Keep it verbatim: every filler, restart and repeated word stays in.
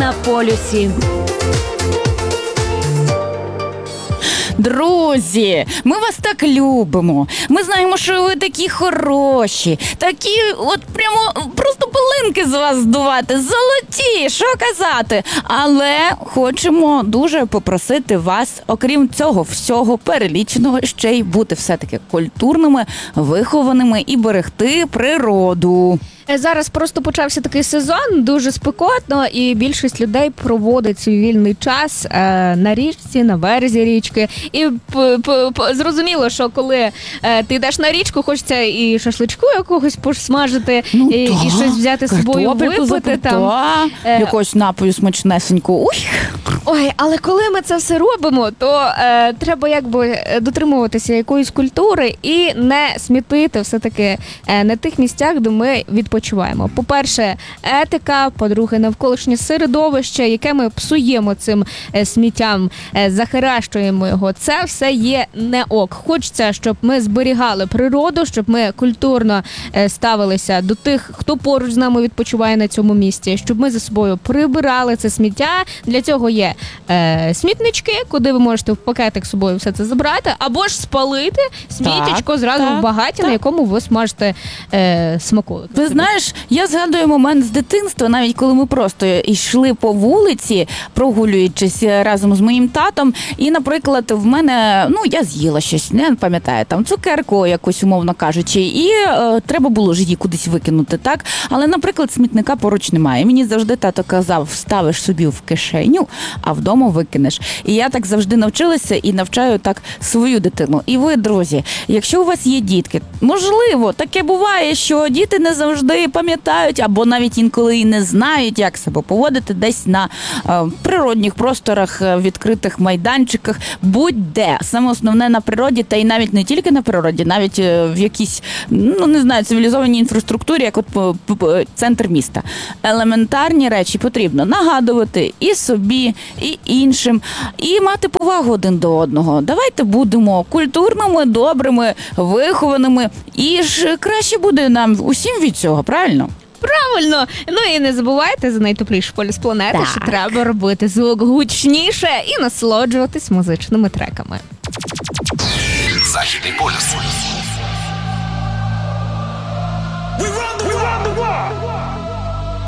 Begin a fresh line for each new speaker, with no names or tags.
на полюсі.
Друзі, ми вас так любимо. Ми знаємо, що ви такі хороші, такі от прямо просто пилинки з вас здувати, золоті, що казати. Але хочемо дуже попросити вас, окрім цього всього переліченого, ще й бути все-таки культурними, вихованими і берегти природу.
Зараз просто почався такий сезон, дуже спекотно, і більшість людей проводить свій вільний час е, на річці, на березі річки. І п- п- п- зрозуміло, що коли е, ти йдеш на річку, хочеться і шашличку якогось посмажити,
Ну,
і,
та,
і щось взяти з собою,
картопельку
випити там.
запекла,
Е,
якогось напою смачнесеньку. Ух!
Ой, але коли ми це все робимо, то е, треба якби дотримуватися якоїсь культури і не смітити все-таки е, на тих місцях, де ми відпочиваємо. По-перше, етика, по-друге, навколишнє середовище, яке ми псуємо цим е, сміттям, е, захаращуємо його. Це все є не ок. Хочеться, щоб ми зберігали природу, щоб ми культурно е, ставилися до тих, хто поруч з нами відпочиває на цьому місці, щоб ми за собою прибирали це сміття. Для цього є Е, смітнички, куди ви можете в пакетик з собою все це забрати, або ж спалити смітечко зразу
так,
в багаті,
так.
на якому ви смажете е, смаколик.
Ти знаєш, я згадую момент з дитинства, навіть коли ми просто йшли по вулиці, прогулюючись разом з моїм татом, і, наприклад, в мене, ну, я з'їла щось, не пам'ятаю, там, цукерку якусь, умовно кажучи, і е, треба було ж її кудись викинути, так? Але, наприклад, смітника поруч немає. Мені завжди тато казав, вставиш собі в кишеню, а вдома викинеш. І я так завжди навчилася і навчаю так свою дитину. І ви, друзі, якщо у вас є дітки, можливо, таке буває, що діти не завжди пам'ятають, або навіть інколи і не знають, як себе поводити десь на е, природних просторах, е, відкритих майданчиках, будь-де. Саме основне на природі, та й навіть не тільки на природі, навіть е, в якійсь, ну, не знаю, цивілізованій інфраструктурі, як от п- п- п- центр міста. Елементарні речі потрібно нагадувати і собі, і іншим, і мати повагу один до одного. Давайте будемо культурними, добрими, вихованими, і ж краще буде нам усім від цього, правильно?
Правильно! Ну і не забувайте за найтепліший полюс планети,
Так.
що треба робити звук гучніше і насолоджуватись музичними треками.
Західний полюс.
We run the world.